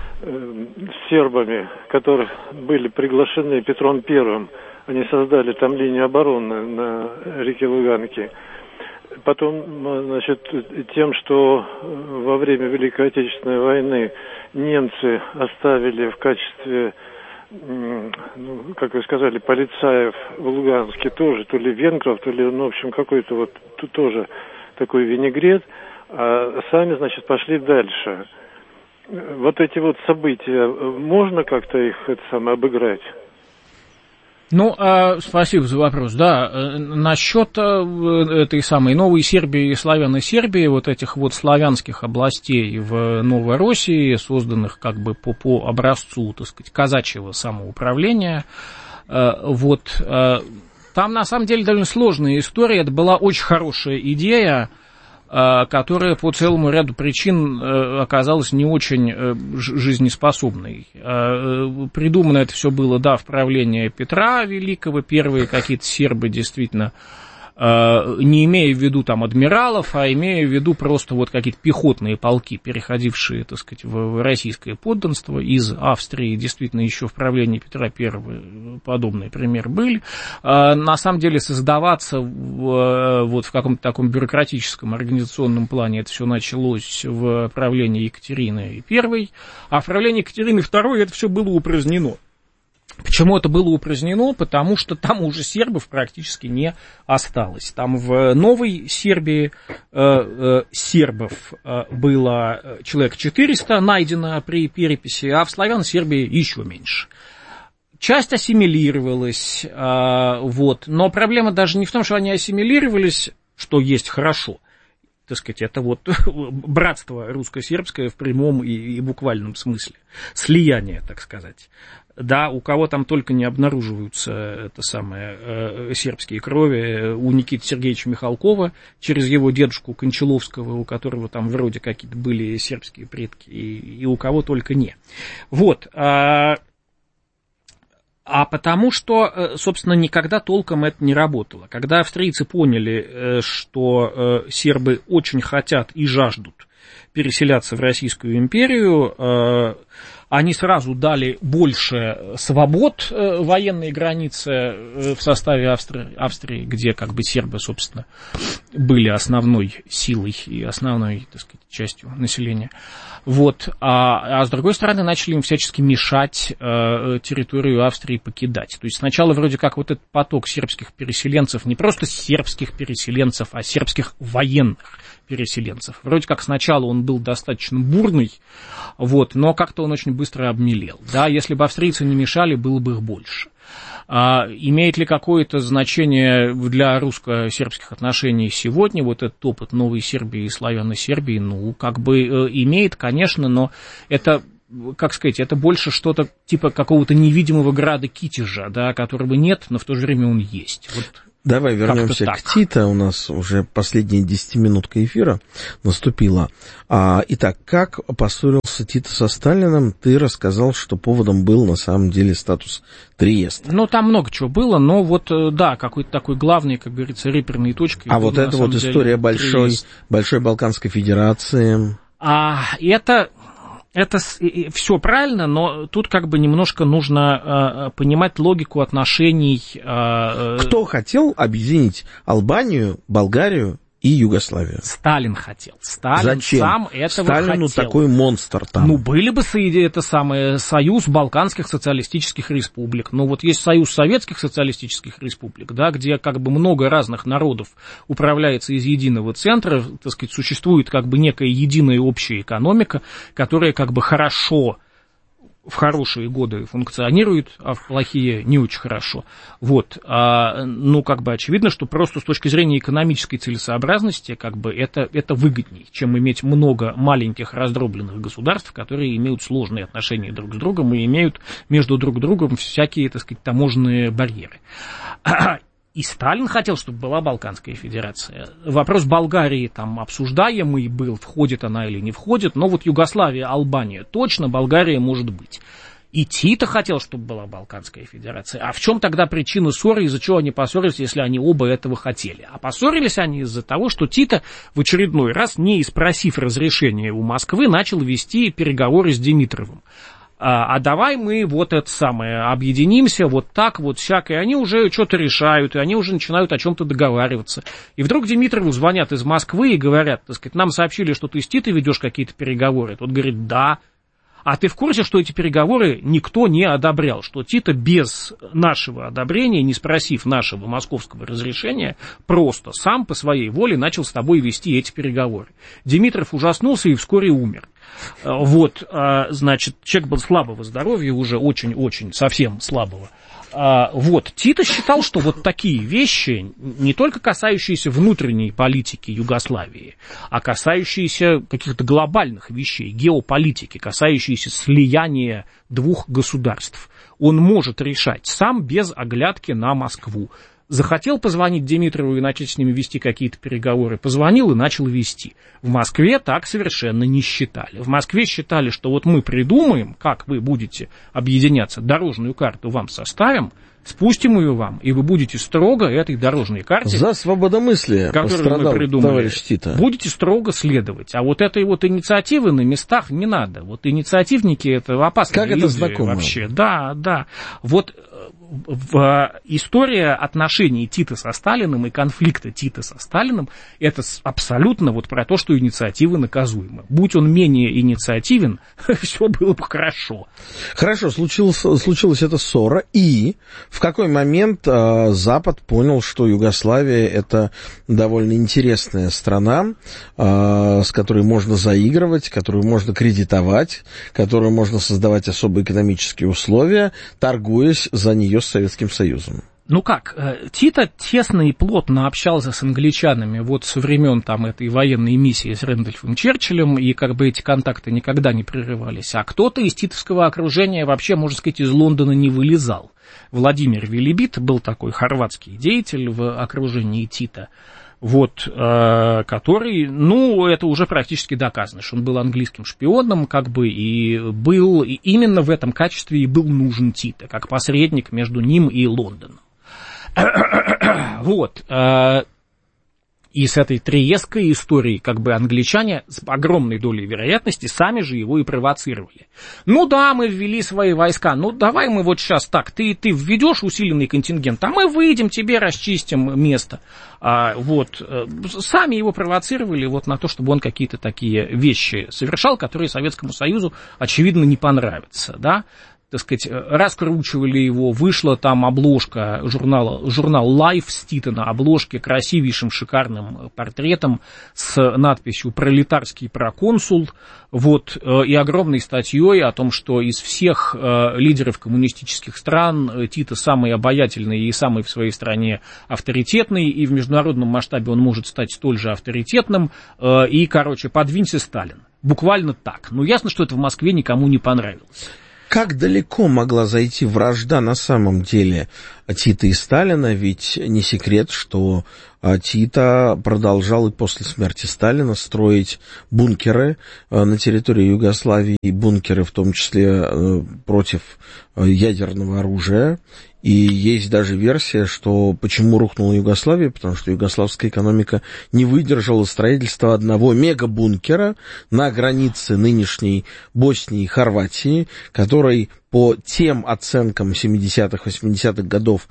с сербами, которые были приглашены Петром I, они создали там линию обороны на реке Луганке. Потом, значит, тем, что во время Великой Отечественной войны немцы оставили в качестве, ну, как вы сказали, полицаев в Луганске тоже, то ли венгров, то ли, ну, в общем, какой-то вот тоже такой винегрет, а сами, значит, пошли дальше. Вот эти вот события, можно как-то их обыграть? Ну, спасибо за вопрос. Да, насчет этой самой Новой Сербии и Славяной Сербии, вот этих вот славянских областей в Новой России, созданных как бы по образцу, так сказать, казачьего самоуправления, вот, там на самом деле довольно сложная история, это была очень хорошая идея, которая по целому ряду причин оказалась не очень жизнеспособной. Придумано это все было, да, в правлении Петра Великого, первые какие-то сербы действительно, не имея в виду там адмиралов, а имея в виду просто вот какие-то пехотные полки, переходившие, так сказать, в российское подданство из Австрии, действительно еще в правлении Петра I подобные примеры были. На самом деле создаваться вот в каком-то таком бюрократическом организационном плане это все началось в правлении Екатерины I, а в правлении Екатерины II это все было упразднено. Почему это было упразднено? Потому что там уже сербов практически не осталось. Там в Новой Сербии сербов было человек 400 найдено при переписи, а в Славяной Сербии еще меньше. Часть ассимилировалась, вот. Но проблема даже не в том, что они ассимилировались, что есть хорошо. Так сказать, это вот братство русско-сербское в прямом и буквальном смысле. Слияние, так сказать. Да, у кого там только не обнаруживаются это самое, сербские крови, у Никиты Сергеевича Михалкова, через его дедушку Кончаловского, у которого там вроде какие-то были сербские предки, и у кого только не. Вот. А потому что, собственно, никогда толком это не работало. Когда австрийцы поняли, что сербы очень хотят и жаждут переселяться в Российскую империю, они сразу дали больше свобод военной границе в составе Австрии, где как бы сербы, собственно, были основной силой и основной, так сказать, частью населения. Вот. А с другой стороны, начали им всячески мешать территорию Австрии покидать. То есть сначала вроде как вот этот поток сербских переселенцев, не просто сербских переселенцев, а сербских военных переселенцев. Вроде как сначала он был достаточно бурный, вот, но как-то он очень быстро обмелел. Да, если бы австрийцы не мешали, было бы их больше. Имеет ли какое-то значение для русско-сербских отношений сегодня вот этот опыт Новой Сербии и Славянной Сербии? Ну, как бы имеет, конечно, но это, как сказать, это больше что-то типа какого-то невидимого града Китежа, да, которого нет, но в то же время он есть. Вот. Давай вернемся к Тито. У нас уже последняя 10-минутка эфира наступила. Итак, как поссорился Тито со Сталиным? Ты рассказал, что поводом был на самом деле статус Триеста. Ну, там много чего было, но вот, да, какой-то такой главный, как говорится, реперной точкой. А вот эта вот история большой Балканской Федерации. Это все правильно, но тут как бы немножко нужно понимать логику отношений. Кто хотел объединить Албанию, Болгарию и Югославию? Сталин хотел. Сталин Зачем? Сам этого Сталину хотел. Такой монстр там. Ну, были бы союз Балканских социалистических республик. Ну, вот есть союз Советских социалистических республик, да, где как бы много разных народов управляется из единого центра, так сказать, существует как бы некая единая общая экономика, которая как бы хорошо в хорошие годы функционирует, а в плохие не очень хорошо. Вот. Ну, как бы очевидно, что просто с точки зрения экономической целесообразности, как бы это выгоднее, чем иметь много маленьких раздробленных государств, которые имеют сложные отношения друг с другом и имеют между друг другом всякие, так сказать, таможенные барьеры. И Сталин хотел, чтобы была Балканская Федерация. Вопрос Болгарии там обсуждаемый был, входит она или не входит, но вот Югославия, Албания точно, Болгария может быть. И Тито хотел, чтобы была Балканская Федерация. А в чем тогда причина ссоры, из-за чего они поссорились, если они оба этого хотели? А поссорились они из-за того, что Тито в очередной раз, не спросив разрешения у Москвы, начал вести переговоры с Димитровым. А давай мы вот это самое объединимся, вот так, вот всяк, и они уже что-то решают, и они уже начинают о чем-то договариваться. И вдруг Димитрову звонят из Москвы и говорят, так сказать, нам сообщили, что ты с Титой ведешь какие-то переговоры. Тот говорит, да. А ты в курсе, что эти переговоры никто не одобрял, что Тито без нашего одобрения, не спросив нашего московского разрешения, просто сам по своей воле начал с тобой вести эти переговоры. Димитров ужаснулся и вскоре умер. Вот, значит, человек был слабого здоровья, уже очень-очень совсем слабого. Вот, Тито считал, что вот такие вещи, не только касающиеся внутренней политики Югославии, а касающиеся каких-то глобальных вещей, геополитики, касающиеся слияния двух государств, он может решать сам без оглядки на Москву. Захотел позвонить Димитрову и начать с ними вести какие-то переговоры, позвонил и начал вести. В Москве так совершенно не считали. В Москве считали, что вот мы придумаем, как вы будете объединяться, дорожную карту вам составим, спустим ее вам, и вы будете строго этой дорожной карте, за свободомыслие, которую мы придумали, будете строго следовать. А вот этой вот инициативы на местах не надо. Вот инициативники — это опасные люди. Как это знакомо? Вообще. Да. Вот история отношений Тита со Сталиным и конфликта Тита со Сталиным — это абсолютно вот про то, что инициатива наказуема. Будь он менее инициативен, все было бы хорошо. Хорошо, случилась эта ссора, и в какой момент Запад понял, что Югославия — это довольно интересная страна, с которой можно заигрывать, которую можно кредитовать, которую можно создавать особые экономические условия, торгуясь за нее с Советским Союзом? Ну как, Тито тесно и плотно общался с англичанами вот со времен там этой военной миссии с Рэндольфом Черчиллем, и как бы эти контакты никогда не прерывались. А кто-то из титовского окружения вообще, можно сказать, из Лондона не вылезал. Владимир Велибит был такой хорватский деятель в окружении Тита, вот, который, ну, это уже практически доказано, что он был английским шпионом, как бы, и был, и именно в этом качестве и был нужен Тито, как посредник между ним и Лондоном. Вот. И с этой триестской историей, как бы, англичане с огромной долей вероятности сами же его и провоцировали. Ну да, мы ввели свои войска, ну давай мы вот сейчас так, ты введешь усиленный контингент, а мы выйдем, тебе расчистим место. Вот, сами его провоцировали вот на то, чтобы он какие-то такие вещи совершал, которые Советскому Союзу, очевидно, не понравятся, да. так сказать, раскручивали его, вышла там обложка, журнал Life с Тита на обложке, красивейшим, шикарным портретом с надписью «Пролетарский проконсул», вот, и огромной статьей о том, что из всех лидеров коммунистических стран Тита самый обаятельный и самый в своей стране авторитетный, и в международном масштабе он может стать столь же авторитетным, и, короче, подвинься, Сталин. Буквально так. Но ясно, что это в Москве никому не понравилось. Как далеко могла зайти вражда на самом деле Тита и Сталина? Ведь не секрет, что Тита продолжал и после смерти Сталина строить бункеры на территории Югославии, бункеры в том числе против ядерного оружия. И есть даже версия, что почему рухнула Югославия, потому что югославская экономика не выдержала строительства одного мегабункера на границе нынешней Боснии и Хорватии, который по тем оценкам 70-х, 80-х годов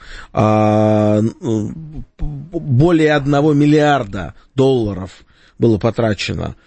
более 1 миллиарда долларов было потрачено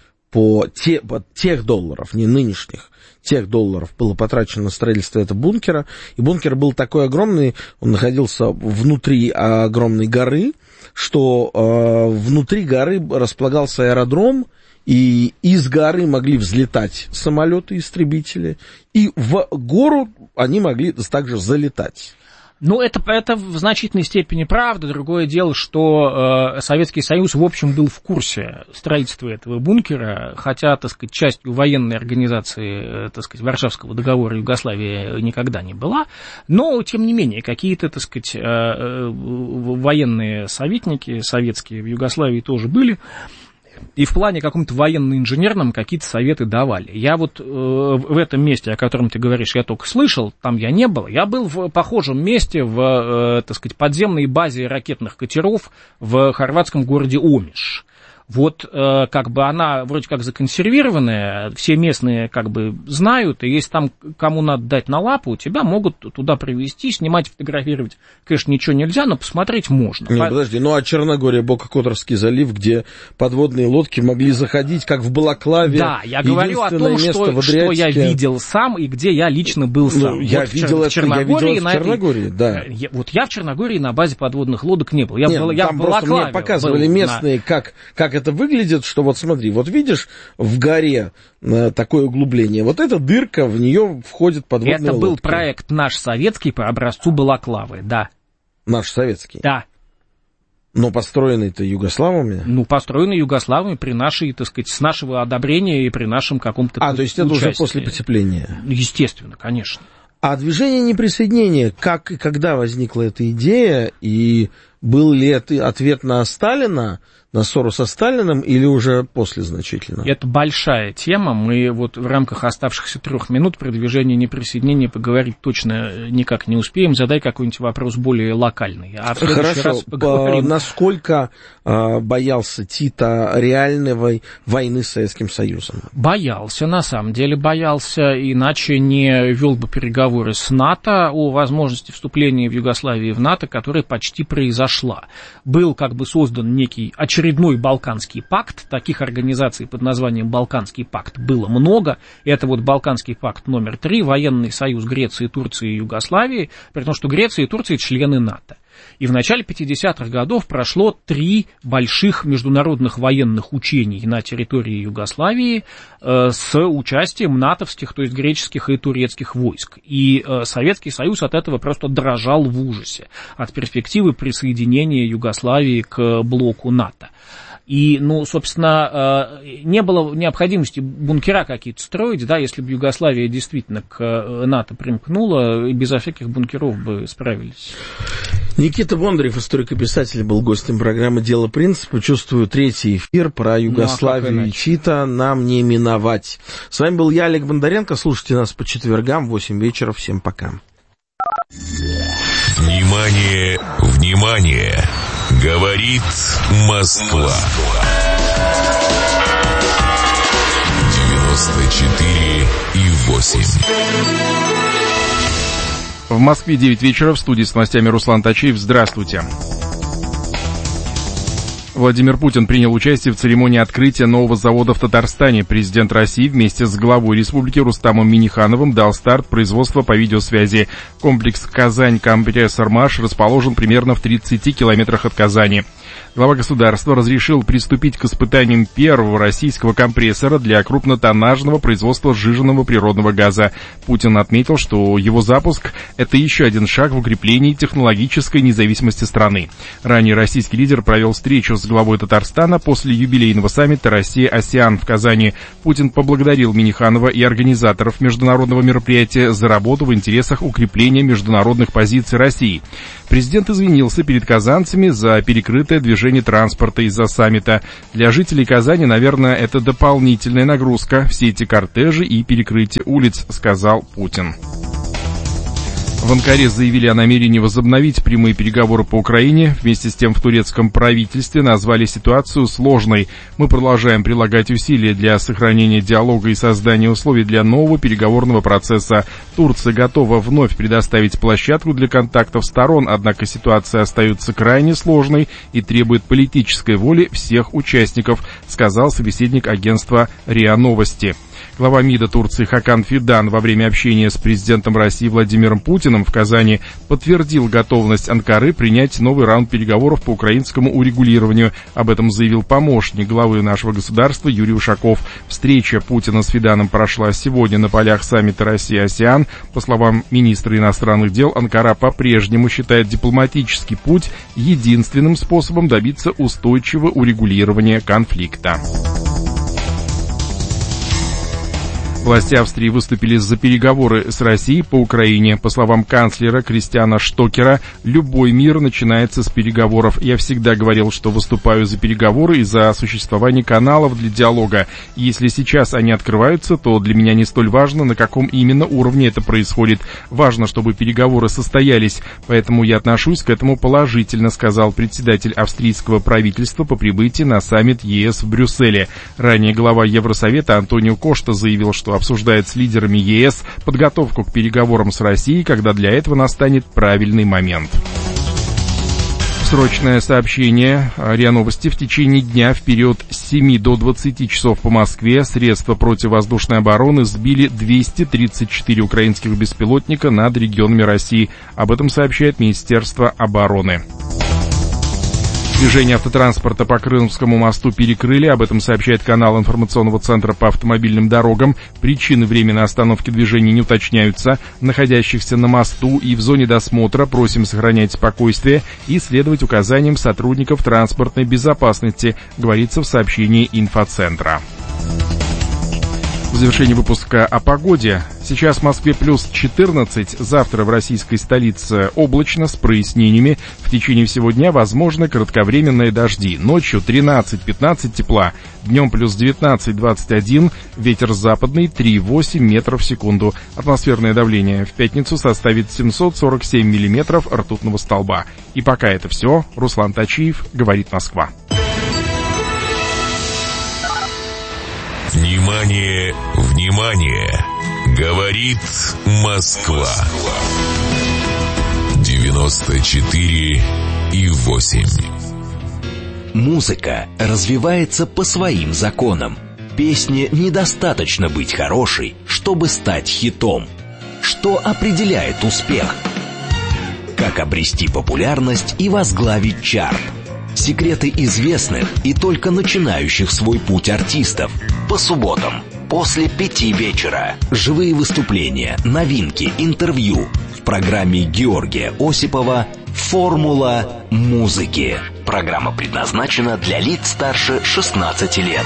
тех долларов, не нынешних, тех долларов было потрачено на строительство этого бункера. И бункер был такой огромный, он находился внутри огромной горы, что внутри горы располагался аэродром, и из горы могли взлетать самолеты-истребители, и в гору они могли также залетать. Ну, это в значительной степени правда. Другое дело, что Советский Союз, в общем, был в курсе строительства этого бункера, хотя, так сказать, частью военной организации, так сказать, Варшавского договора Югославия никогда не была, но, тем не менее, какие-то, так сказать, военные советники советские в Югославии тоже были. И в плане каком-то военно-инженерном какие-то советы давали. Я вот в этом месте, о котором ты говоришь, я только слышал, там я не был. Я был в похожем месте, в, так сказать, подземной базе ракетных катеров в хорватском городе Омиш. Вот как бы она вроде как законсервированная, все местные как бы знают, и если там кому надо дать на лапу, тебя могут туда привезти, снимать, фотографировать, конечно, ничего нельзя, но посмотреть можно. Не, подожди, ну а Черногория, Бока-Которский залив, где подводные лодки могли заходить, как в Балаклаве. Да, я говорю о том, что я видел сам, и где я лично был сам. Ну, я видел это в Черногории, да. Вот я в Черногории на базе подводных лодок не был. Я там просто мне показывали местные, как это выглядит, что вот смотри, вот видишь в горе такое углубление, вот эта дырка, в нее входит подводная лодка. Это был проект наш советский по образцу Балаклавы, да. Наш советский? Да. Но построенный-то югославами? Ну, построенный югославами при нашей, так сказать, с нашего одобрения и при нашем каком-то то есть это уже после потепления? Естественно, конечно. А движение неприсоединения, как и когда возникла эта идея, и был ли это ответ на Сталина, на ссору со Сталиным, или уже после значительно? Это большая тема. Мы вот в рамках оставшихся 3 минут про движение неприсоединения поговорить точно никак не успеем. Задай какой-нибудь вопрос более локальный. А в следующий раз поговорим. Насколько боялся Тита реальной войны с Советским Союзом? Боялся, на самом деле боялся, иначе не вел бы переговоры с НАТО о возможности вступления в Югославию в НАТО, которая почти произошла. Был как бы создан некий очередной Балканский пакт. Таких организаций под названием Балканский пакт было много. Это вот Балканский пакт номер 3, военный союз Греции, Турции и Югославии, при том, что Греция и Турция члены НАТО. И в начале 50-х годов прошло 3 больших международных военных учений на территории Югославии с участием натовских, то есть греческих и турецких войск. И Советский Союз от этого просто дрожал в ужасе, от перспективы присоединения Югославии к блоку НАТО. И, ну, собственно, не было необходимости бункера какие-то строить, да, если бы Югославия действительно к НАТО примкнула, безо всяких бункеров бы справились. Никита Бондарев, историк и писатель, был гостем программы «Дело принципа». Чувствую, 3-й эфир про Югославию и Тита нам не миновать. С вами был я, Олег Бондаренко. Слушайте нас по четвергам в 8 вечера. Всем пока. Внимание, внимание! Говорит Москва. 94,8. В Москве 9 вечера, в студии с новостями Руслан Тачиев. Здравствуйте. Владимир Путин принял участие в церемонии открытия нового завода в Татарстане. Президент России вместе с главой республики Рустамом Миннихановым дал старт производства по видеосвязи. Комплекс «Казань-Компрессор-Маш» расположен примерно в 30 километрах от Казани. Глава государства разрешил приступить к испытаниям первого российского компрессора для крупнотоннажного производства сжиженного природного газа. Путин отметил, что его запуск – это еще один шаг в укреплении технологической независимости страны. Ранее российский лидер провел встречу с главой Татарстана после юбилейного саммита «Россия-АСЕАН» в Казани. Путин поблагодарил Минниханова и организаторов международного мероприятия за работу в интересах укрепления международных позиций России. Президент извинился перед казанцами за перекрытое движение транспорта из-за саммита. Для жителей Казани, наверное, это дополнительная нагрузка, все эти кортежи и перекрытие улиц, сказал Путин. В Анкаре заявили о намерении возобновить прямые переговоры по Украине. Вместе с тем в турецком правительстве назвали ситуацию сложной. Мы продолжаем прилагать усилия для сохранения диалога и создания условий для нового переговорного процесса. Турция готова вновь предоставить площадку для контактов сторон, однако ситуация остается крайне сложной и требует политической воли всех участников, сказал собеседник агентства РИА Новости. Глава МИДа Турции Хакан Фидан во время общения с президентом России Владимиром Путиным в Казани подтвердил готовность Анкары принять новый раунд переговоров по украинскому урегулированию. Об этом заявил помощник главы нашего государства Юрий Ушаков. Встреча Путина с Фиданом прошла сегодня на полях саммита Россия-АСЕАН. По словам министра иностранных дел, Анкара по-прежнему считает дипломатический путь единственным способом добиться устойчивого урегулирования конфликта. Власти Австрии выступили за переговоры с Россией по Украине. По словам канцлера Кристиана Штокера, любой мир начинается с переговоров. Я всегда говорил, что выступаю за переговоры и за существование каналов для диалога. И если сейчас они открываются, то для меня не столь важно, на каком именно уровне это происходит. Важно, чтобы переговоры состоялись. Поэтому я отношусь к этому положительно, сказал председатель австрийского правительства по прибытии на саммит ЕС в Брюсселе. Ранее глава Евросовета Антонио Кошта заявил, что обсуждает с лидерами ЕС подготовку к переговорам с Россией, когда для этого настанет правильный момент. Срочное сообщение. РИА Новости. В течение дня в период с 7 до 20 часов по Москве средства противовоздушной обороны сбили 234 украинских беспилотника над регионами России. Об этом сообщает Министерство обороны. Движение автотранспорта по Крымскому мосту перекрыли, об этом сообщает канал информационного центра по автомобильным дорогам. Причины временной остановки движения не уточняются. Находящихся на мосту и в зоне досмотра просим сохранять спокойствие и следовать указаниям сотрудников транспортной безопасности, говорится в сообщении инфоцентра. В завершении выпуска о погоде. Сейчас в Москве плюс 14, завтра в российской столице облачно с прояснениями. В течение всего дня возможны кратковременные дожди. Ночью 13-15 тепла, днем плюс 19-21, ветер западный 3,8 метров в секунду. Атмосферное давление в пятницу составит 747 миллиметров ртутного столба. И пока это все. Руслан Тачиев, говорит Москва. Внимание, внимание! Говорит Москва. 94,8. Музыка развивается по своим законам. Песне недостаточно быть хорошей, чтобы стать хитом. Что определяет успех? Как обрести популярность и возглавить чарт? Секреты известных и только начинающих свой путь артистов. По субботам после 5 вечера. Живые выступления, новинки, интервью. В программе Георгия Осипова «Формула музыки». Программа предназначена для лиц старше 16 лет.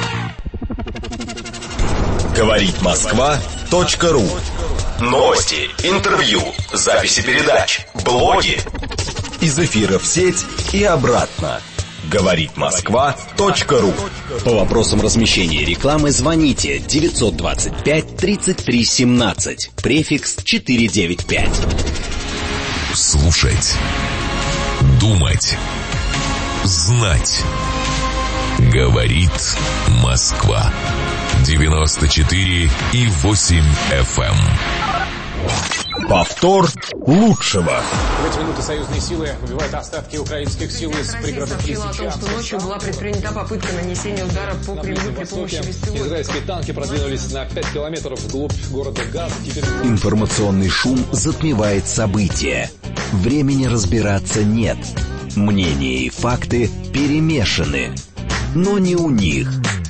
Говорит Москва.ру. Новости, интервью, записи передач, блоги. Из эфира в сеть и обратно. Говорит Москва.ру. По вопросам размещения рекламы звоните 925 33 17, префикс 495. Слушать, думать, знать. Говорит Москва. 94,8 FM. Повтор лучшего. В эти минуты союзные силы выбивают остатки украинских сил из пригородных Лисичанска. Россия сообщила о том, что ночью была предпринята попытка нанесения удара по Кремлю при помощи беспилотников. Израильские танки продвинулись на 5 километров вглубь города Газ. Информационный шум затмевает события. Времени разбираться нет. Мнения и факты перемешаны. Но не у них.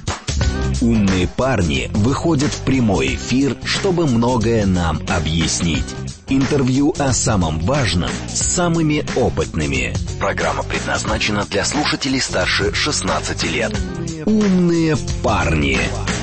Умные парни выходят в прямой эфир, чтобы многое нам объяснить. Интервью о самом важном с самыми опытными. Программа предназначена для слушателей старше 16 лет. Умные парни.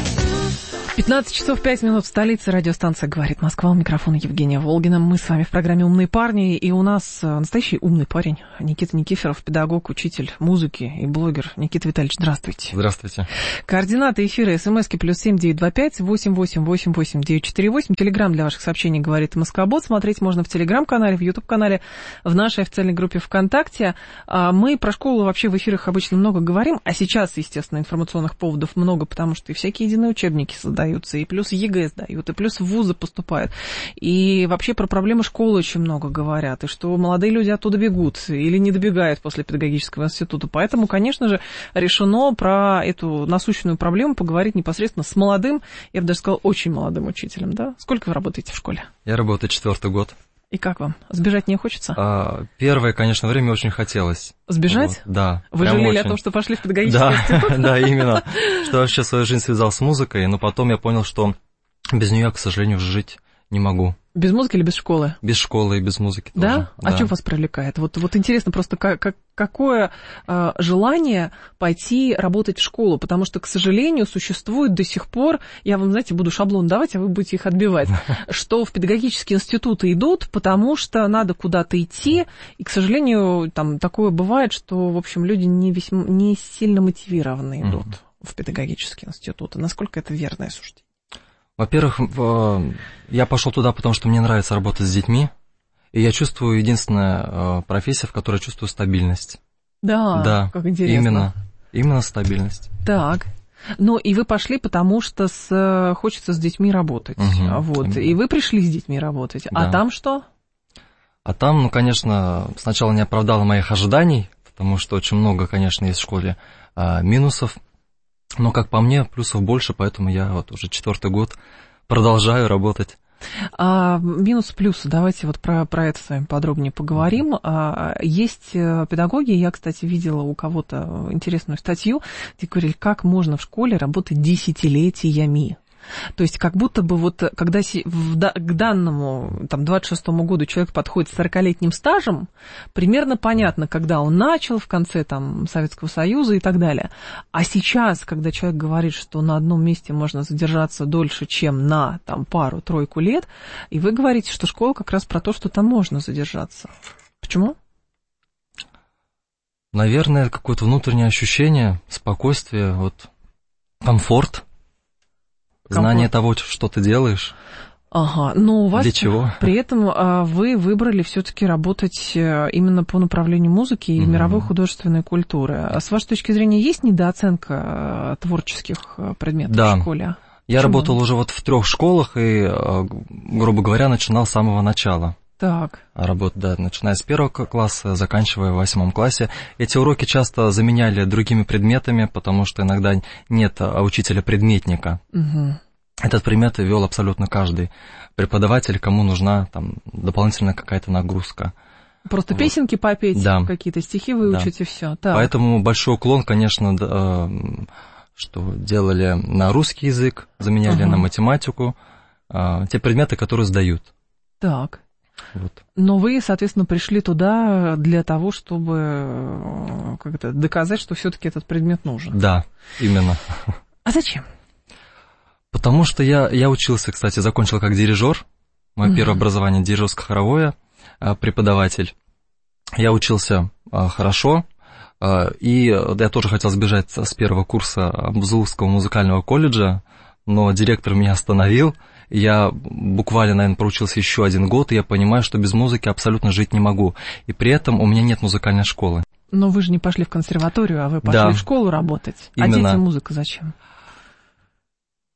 15 часов 5 минут в столице. Радиостанция «Говорит Москва». У микрофона Евгения Волгина. Мы с вами в программе «Умные парни». И у нас настоящий умный парень. Никита Никифоров, педагог, учитель музыки и блогер. Никита Витальевич, здравствуйте. Здравствуйте. Координаты эфира. СМСки +7 925 88 88 948. Телеграм для ваших сообщений «Говорит Москва-бот». Смотреть можно в Телеграм-канале, в Ютуб-канале, в нашей официальной группе ВКонтакте. Мы про школу вообще в эфирах обычно много говорим. А сейчас, естественно, информационных поводов много, потому что и всякие единые учебники создают, и плюс ЕГЭ сдают, и плюс в вузы поступают. И вообще про проблемы школы очень много говорят, и что молодые люди оттуда бегут или не добегают после педагогического института. Поэтому, конечно же, решено про эту насущную проблему поговорить непосредственно с молодым, я бы даже сказала, очень молодым учителем. Да? Сколько вы работаете в школе? Я работаю 4-й год. И как вам? Сбежать не хочется? Первое, конечно, время очень хотелось. Сбежать? Вот, да. Вы жалели о том, что пошли в педагогический институт? Да, именно. Что вообще свою жизнь связал с музыкой, но потом я понял, что без нее, к сожалению, жить не могу. Без музыки или без школы? Без школы и без музыки тоже. Да? А что вас привлекает? Вот интересно просто, какое желание пойти работать в школу? Потому что, к сожалению, существует до сих пор, я вам, знаете, буду шаблон давать, а вы будете их отбивать, что в педагогические институты идут, потому что надо куда-то идти, и, к сожалению, там такое бывает, что, в общем, люди не сильно мотивированно идут в педагогические институты. Насколько это верное суждение? Во-первых, я пошел туда, потому что мне нравится работать с детьми, и я чувствую единственная профессия, в которой чувствую стабильность. Да, как интересно. Именно стабильность. Так. Ну, и вы пошли, потому что хочется с детьми работать. Вот. И вы пришли с детьми работать. Да. А там что? А там, ну, конечно, сначала не оправдало моих ожиданий, потому что очень много, конечно, есть в школе минусов. Но, как по мне, плюсов больше, поэтому я вот уже 4-й год продолжаю работать. Минус-плюсы, давайте вот про это с вами подробнее поговорим. Есть педагоги, я, кстати, видела у кого-то интересную статью, где говорили, как можно в школе работать десятилетиями. То есть как будто бы вот когда к данному там, 26-му году человек подходит с 40-летним стажем, примерно понятно, когда он начал, в конце там, Советского Союза и так далее. А сейчас, когда человек говорит, что на одном месте можно задержаться дольше, чем на там, пару-тройку лет, и вы говорите, что школа как раз про то, что там можно задержаться. Почему? Наверное, какое-то внутреннее ощущение, спокойствие, вот, комфорт. Знание того, что ты делаешь. Ага, но у вас для чего? При этом вы выбрали все-таки работать именно по направлению музыки и мировой художественной культуры. А с вашей точки зрения есть недооценка творческих предметов в школе? Я работал уже вот в 3 школах и, грубо говоря, начинал с самого начала. Так. Работу, да, начиная с 1 класса, заканчивая в 8 классе. Эти уроки часто заменяли другими предметами, потому что иногда нет учителя-предметника. Этот предмет вел абсолютно каждый преподаватель, кому нужна там дополнительная какая-то нагрузка. Просто вот. Песенки попеть, да. Какие-то стихи выучить и все. Так. Поэтому большой уклон, конечно, что делали на русский язык, заменяли на математику, те предметы, которые сдают. Так. Вот. Но вы, соответственно, пришли туда для того, чтобы как-то доказать, что все-таки этот предмет нужен. Да, именно. А зачем? Потому что я учился, кстати, закончил как дирижер. Мое первое образование дирижерско-хоровое, преподаватель. Я учился хорошо, и я тоже хотел сбежать с 1 курса Абзуловского музыкального колледжа, но директор меня остановил. Я буквально, наверное, проучился еще 1 год, и я понимаю, что без музыки абсолютно жить не могу. И при этом у меня нет музыкальной школы. Но вы же не пошли в консерваторию, а вы пошли в школу работать. Именно. А детям музыка зачем?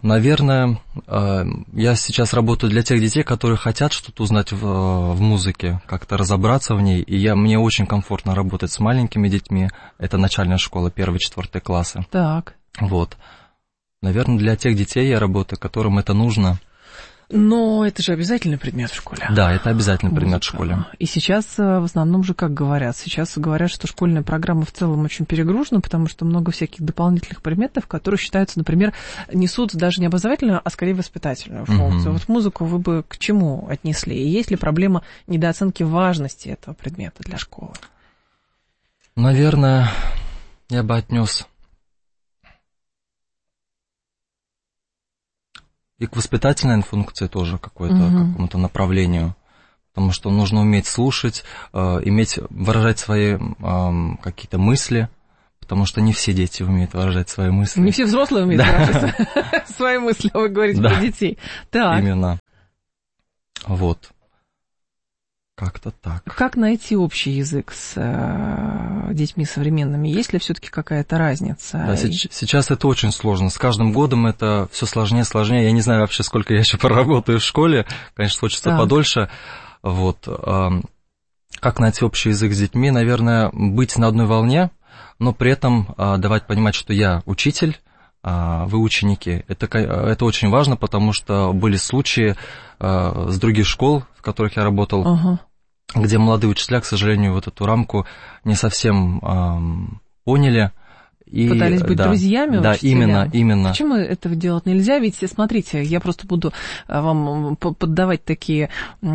Наверное, я сейчас работаю для тех детей, которые хотят что-то узнать в музыке, как-то разобраться в ней. И мне очень комфортно работать с маленькими детьми. Это начальная школа, 1-4 классы. Так. Вот. Наверное, для тех детей я работаю, которым это нужно. Но это же обязательный предмет в школе. Да, это обязательный предмет в школе. И сейчас в основном же как говорят? Сейчас говорят, что школьная программа в целом очень перегружена, потому что много всяких дополнительных предметов, которые считаются, например, несут даже не образовательную, а скорее воспитательную функцию. Вот музыку вы бы к чему отнесли? И есть ли проблема недооценки важности этого предмета для школы? Наверное, я бы отнес и к воспитательной функции тоже какому-то направлению, потому что нужно уметь слушать, выражать свои какие-то мысли, потому что не все дети умеют выражать свои мысли. Не все взрослые умеют выражать свои мысли, вы говорите про детей. Так. Именно. Вот. Как-то так. Как найти общий язык с детьми современными? Есть ли все-таки какая-то разница? Да, сейчас это очень сложно. С каждым годом это все сложнее и сложнее. Я не знаю вообще, сколько я еще проработаю в школе. Конечно, хочется подольше. Вот. Как найти общий язык с детьми? Наверное, быть на одной волне, но при этом давать понимать, что я учитель, вы ученики. Это очень важно, потому что были случаи с других школ, в которых я работал, где молодые учителя, к сожалению, вот эту рамку не совсем поняли. И, пытались быть друзьями учителям? Да, именно. Почему этого делать нельзя? Ведь, смотрите, я просто буду вам поддавать такие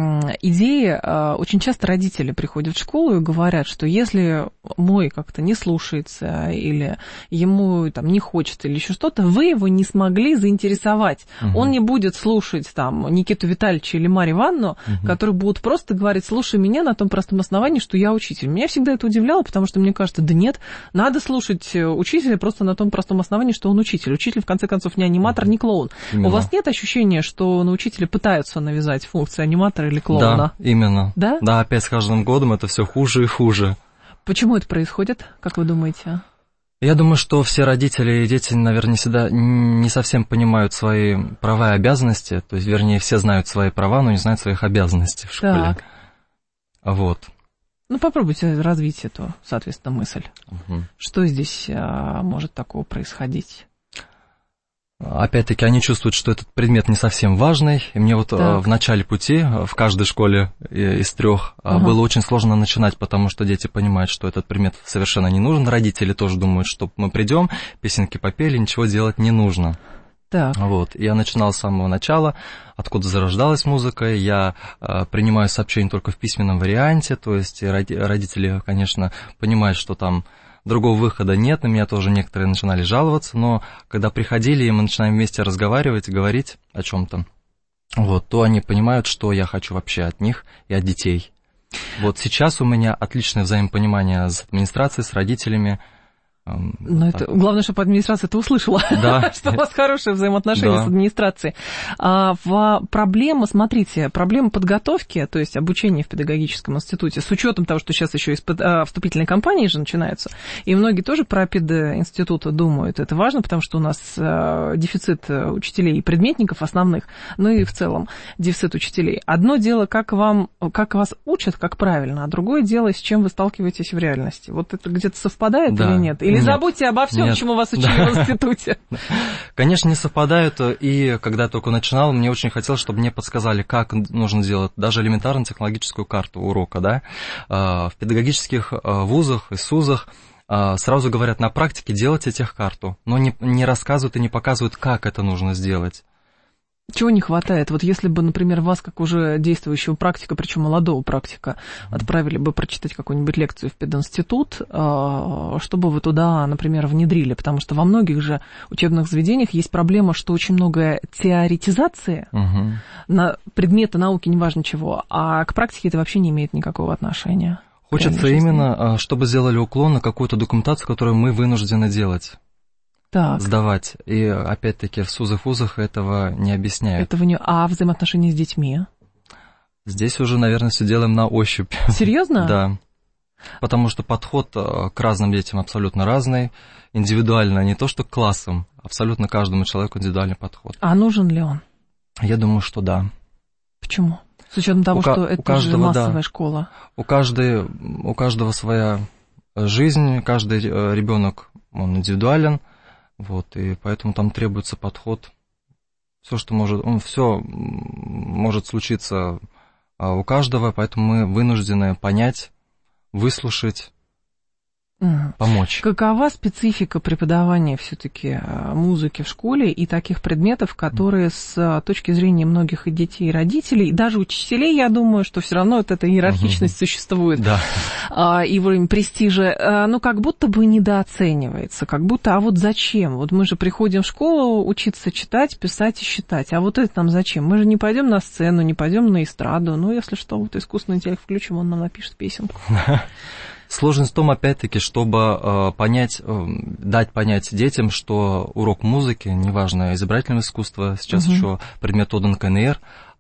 идеи. Очень часто родители приходят в школу и говорят, что если мой как-то не слушается, или ему там не хочется, или еще что-то, вы его не смогли заинтересовать. Он не будет слушать там Никиту Витальевича или Марью Ивановну, которые будут просто говорить: слушай меня на том простом основании, что я учитель. Меня всегда это удивляло, потому что мне кажется, да нет, надо слушать учителя просто на том простом основании, что он учитель. Учитель, в конце концов, не аниматор, не клоун. Именно. У вас нет ощущения, что на учителя пытаются навязать функции аниматора или клоуна? Да, именно. Да? Да, опять с каждым годом это все хуже и хуже. Почему это происходит, как вы думаете? Я думаю, что все родители и дети, наверное, всегда не совсем понимают свои права и обязанности. То есть, вернее, все знают свои права, но не знают своих обязанностей в школе. Так. Вот. Ну, попробуйте развить эту, соответственно, мысль. Что здесь может такого происходить? Опять-таки, они чувствуют, что этот предмет не совсем важный. И мне вот в начале пути, в каждой школе из 3, было очень сложно начинать, потому что дети понимают, что этот предмет совершенно не нужен. Родители тоже думают, что мы придем, песенки попели, ничего делать не нужно. Так. Вот. Я начинал с самого начала, откуда зарождалась музыка. Я принимаю сообщения только в письменном варианте, то есть родители, конечно, понимают, что там другого выхода нет, на меня тоже некоторые начинали жаловаться, но когда приходили, и мы начинаем вместе разговаривать, говорить о чем-то, вот, то они понимают, что я хочу вообще от них и от детей. Вот сейчас у меня отличное взаимопонимание с администрацией, с родителями. Но это главное, чтобы администрация это услышала, что у вас хорошие взаимоотношения с администрацией. Проблема, смотрите, проблема подготовки, то есть обучения в педагогическом институте, с учетом того, что сейчас еще вступительные кампании же начинаются, и многие тоже про пединституты думают. Это важно, потому что у нас дефицит учителей и предметников основных, ну и в целом дефицит учителей. Одно дело, как вас учат, как правильно, а другое дело, с чем вы сталкиваетесь в реальности. Вот это где-то совпадает или нет? Или забудьте обо всем, чему вас учили в институте. Конечно, не совпадают, и когда я только начинал, мне очень хотелось, чтобы мне подсказали, как нужно делать даже элементарную технологическую карту урока, да. В педагогических вузах и СУЗах сразу говорят на практике: делайте техкарту, но не рассказывают и не показывают, как это нужно сделать. Чего не хватает? Вот если бы, например, вас, как уже действующего практика, причем молодого практика, отправили бы прочитать какую-нибудь лекцию в пединститут, чтобы вы туда, например, внедрили, потому что во многих же учебных заведениях есть проблема, что очень много теоретизации на предметы науки, неважно чего, а к практике это вообще не имеет никакого отношения. Хочется именно, чтобы сделали уклон на какую-то документацию, которую мы вынуждены делать. Так. Сдавать. И опять-таки в СУЗах, вузах этого не объясняют. А взаимоотношения с детьми? Здесь уже, наверное, все делаем на ощупь. Серьезно? Да. Потому что подход к разным детям абсолютно разный, индивидуально, не то что к классам, абсолютно каждому человеку индивидуальный подход. А нужен ли он? Я думаю, что да. Почему? С учетом того, что это же массовая школа. У каждого своя жизнь, каждый ребенок, он индивидуален, вот, и поэтому там требуется подход. Все может случиться у каждого, поэтому мы вынуждены понять, выслушать, помочь. Какова специфика преподавания все-таки музыки в школе и таких предметов, которые с точки зрения многих и детей, и родителей, и даже учителей, я думаю, что все равно вот эта иерархичность существует, и уровень престижа, ну, как будто бы недооценивается, как будто, а вот зачем? Вот мы же приходим в школу учиться читать, писать и считать, а вот это нам зачем? Мы же не пойдем на сцену, не пойдем на эстраду, ну, если что, вот искусственный интеллект включим, он нам напишет песенку. Сложность в том, опять-таки, чтобы дать понять детям, что урок музыки, неважно, изобразительного искусства, сейчас еще предмет отдан КНР,